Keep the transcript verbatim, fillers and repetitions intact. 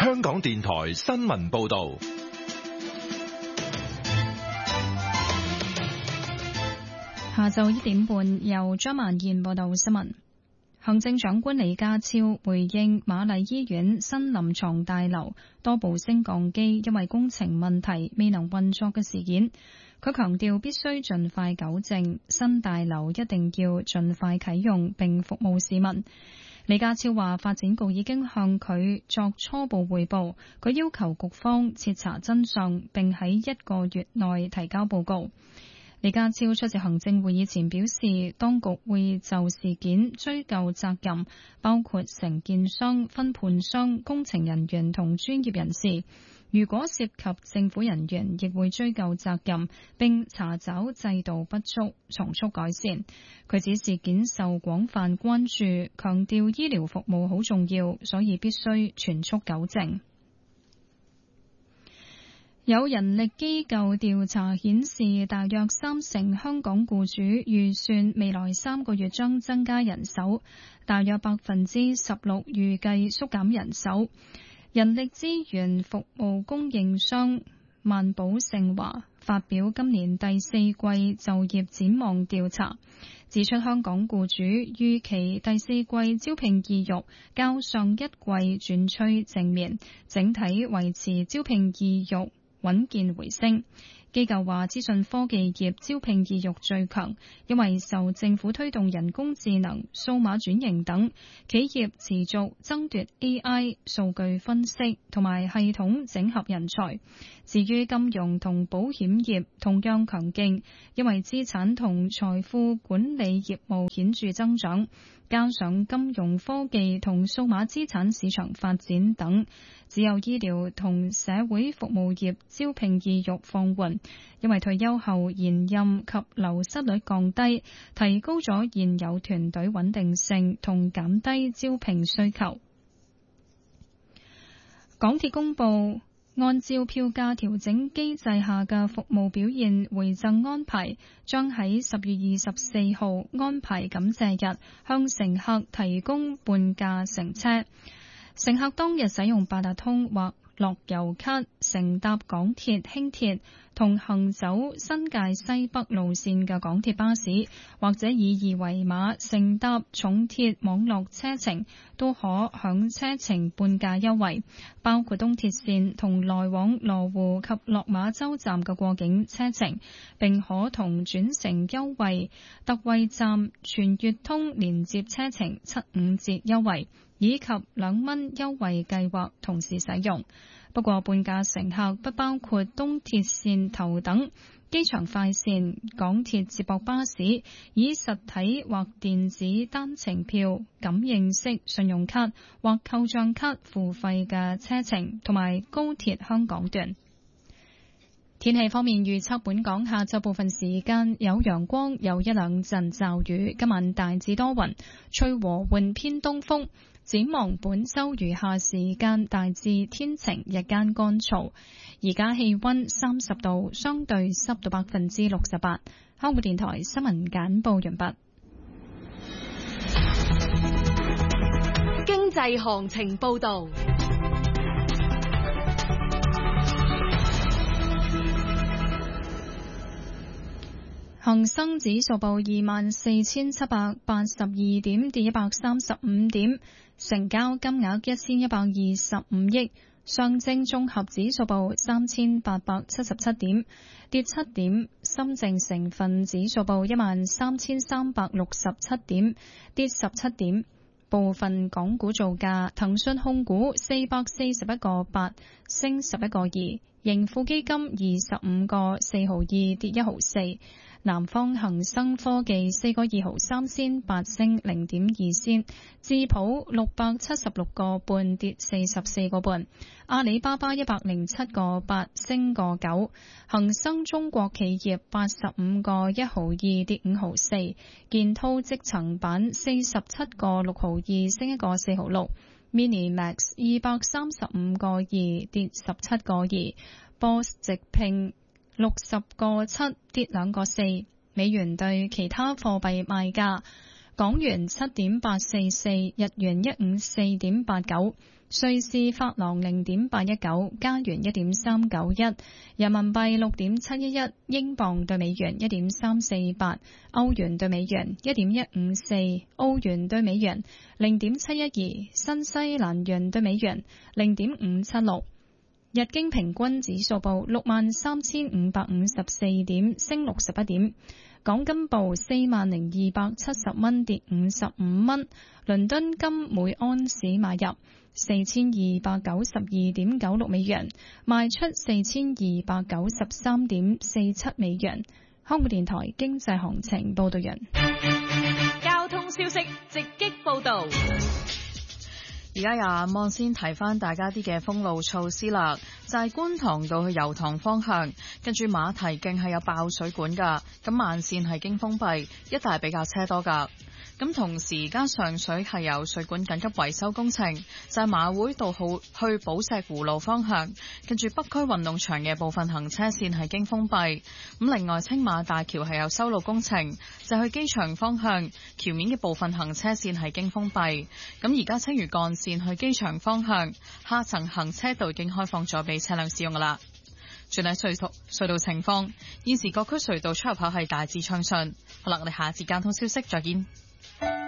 香港電台新聞報道。 下晝一點半，由張曼燕報道新聞。行政長官李家超回應瑪麗醫院新臨床大樓多部升降機因為工程問題未能運作嘅事件，佢強調必須盡快糾正，新大樓一定要盡快啟用並服務市民。李家超話發展局已經向佢作初步匯報，佢要求局方徹查真相，並喺一個月內提交報告。李家超出席行政會議前表示，當局會就事件追究責任，包括承建商、分判商、工程人員同專業人士。如果涉及政府人員，亦會追究責任，並查找制度不足，從速改善。佢指事件受廣泛關注，強調醫療服務好重要，所以必須全速糾正。有人力機構調查顯示，大約三成香港僱主預算未來三個月將增加人手，大約百分之十六預計縮減人手。人力資源服務供應商萬寶盛華發表今年第四季就業展望調查，指出香港僱主預期第四季招聘意欲較上一季轉趨正面，整體維持招聘意欲穩健回升。機構話資訊科技業招聘意欲最強，因為受政府推動人工智能、數碼轉型等，企業持續爭奪 A I、數據分析同埋系統整合人才。至於金融同保險業同樣強勁，因為資產同財富管理業務顯著增長，加上金融科技同數碼資產市場發展等。只有醫療同社會服務業招聘意欲放緩，因為退休後延任及流失率降低，提高咗現有團隊穩定性同減低招聘需求。港鐵公佈，按照票價調整機制下嘅服務表現回贈安排，將喺十月二十四號安排感謝日向乘客提供半價乘車。乘客當日使用八達通或樂悠卡乘搭港鐵、輕鐵同行走新界西北路線嘅港鐵巴士，或者以二維碼乘搭重鐵網絡車程，都可享車程半價優惠，包括東鐵線同來往羅湖及落馬洲站嘅過境車程，並可同轉乘優惠特惠站全月通連接車程七五折優惠，以及兩蚊優惠計劃同時使用。不過半價乘客不包括東鐵線頭等機場快線、港鐵接駁巴士以實體或電子單程票、感應式信用卡或扣賬卡付費嘅車程，同埋高鐵香港段。天氣方面預測，本港下晝部分時間有陽光，有一兩陣驟雨，今晚大致多雲，吹和緩偏東風。展望本周餘下時間大致天晴，日間乾燥。而家氣溫三十度，相對濕度百分之六十八。香港電台新聞簡報完畢。 經濟行情報道。 恒生指數報二萬四千七百八十二點，跌一百三十五點，成交金額一千一百二十五億。上證綜合指數報三千八百七十七點，跌七點。深證成分指數報一萬三千三百六十七點，跌十七點。部分港股造價，騰訊控股四百四十一個八，升十一個二；盈富基金二十五個四毫二，跌一毫四。南方恒生科技四個二毫三仙八，升零點二仙，智普六百七十六個半，跌四十四個半，阿里巴巴一百零七個八，升個九，恒生中國企業八十五個一毫二，跌五毫四，建滔積層板四十七個六毫二，升一個四毫六，Minimax 二百三十五個二，跌十七個二，波斯直聘六十個七，跌兩個四。美元對其他貨幣賣價：港元七點八四四，日元一五四點八九， 瑞士法郎零點八一九，加元一點三九一，人民幣六點七一一，英鎊對美元一點三四八，歐元對美元一點一五四，澳元對美元零點七一二，新西蘭元對美元零點五七六。日經平均指數報六萬三千五百五十四點，升六十一點。港金報四萬零二百七十蚊，跌五十五蚊。倫敦金每安士買入四千二百九十二點九六美元，賣出四千二百九十三點四七美元。香港電台經濟行情報道人。 交通消息直擊報道。 而家有望先提翻大家啲嘅封路措施啦，就係觀塘道去油塘方向，跟住馬蹄徑係有爆水管噶，咁慢線係經封閉，一帶比較車多噶。咁同時而家上水係有水管緊急維修工程，就係馬會道號去寶石湖路方向，跟住北區運動場嘅部分行車線係經封閉。咁另外青馬大橋係有修路工程，就係去機場方向橋面嘅部分行車線係經封閉。咁而家青嶼幹線去機場方向下層行車道已經開放咗俾車輛使用噶啦。轉睇隧道隧道情況，現時各區隧道出入口係大致暢順。好啦，我哋下次交通消息再見。